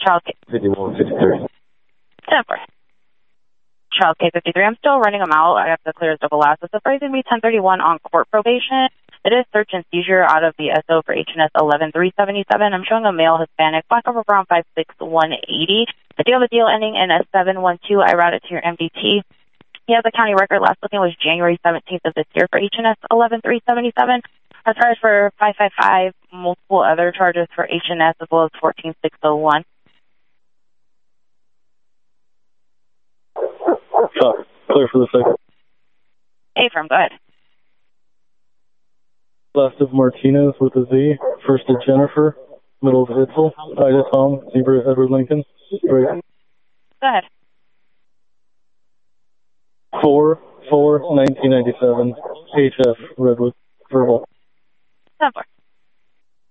Child K. 5153. 10-4. Child K53. I'm still running them out. I have to clear as double last. It's surprising me 1031 on court probation. It is search and seizure out of the SO for HNS 11377. I'm showing a male Hispanic, black over brown, 5'6", 180. I do have a deal ending in a 712. I route it to your MDT. He has a county record. Last looking was January 17th of this year for HNS 11377. As far as for 555, multiple other charges for HNS as well as 14601. Clear for the second. Hey, firm, go ahead. Last of Martinez with a Z. First of Jennifer. Middle of Hitzel. Ida Tom. Zebra Edward Lincoln. Right. Go ahead. 4/4/1997. HF Redwood. Verbal. 10-4.